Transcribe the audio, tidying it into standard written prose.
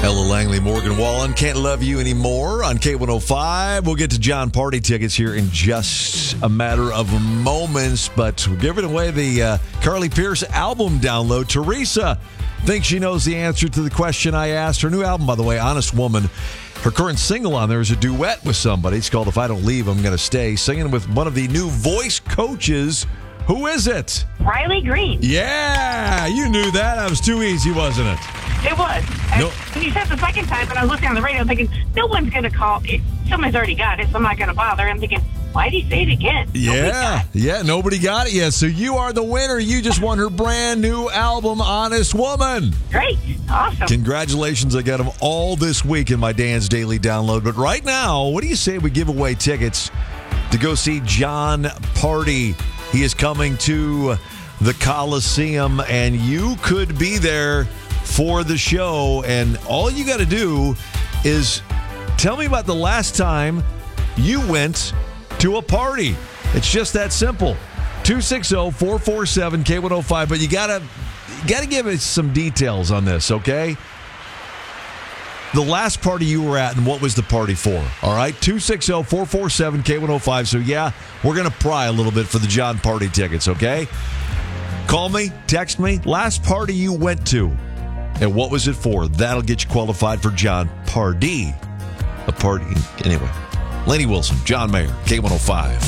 Ella Langley, Morgan Wallen, Can't Love You Anymore on K105. We'll get to John Party tickets here in just a matter of moments, but we're giving away the Carly Pearce album download. Teresa thinks she knows the answer to the question I asked. Her new album, by the way, Honest Woman. Her current single on there is a duet with somebody. It's called If I Don't Leave, I'm Gonna Stay. Singing with one of the new voice coaches. Who is it? Riley Green. Yeah, you knew that. That was too easy, wasn't it? It was. No. When you said the second time, and I was looking on the radio thinking, no one's going to call. Someone's already got it, so I'm not going to bother. I'm thinking, why'd he say it again? Nobody got it yet. So you are the winner. You just won her brand new album, Honest Woman. Great. Awesome. Congratulations. I got them all this week in my Dan's Daily Download. But right now, what do you say we give away tickets to go see John Party? He is coming to the Coliseum, and you could be there for the show. And all you got to do is tell me about the last time you went to a party. It's just that simple. 260-447-K105. But you gotta give us some details on this, okay? The last party you were at, and what was the party for? All right, 260-447-K105. So, yeah, we're going to pry a little bit for the John Party tickets, okay? Call me, text me. Last party you went to, and what was it for? That'll get you qualified for John Party. A party. Anyway, Lainey Wilson, John Mayer, K105.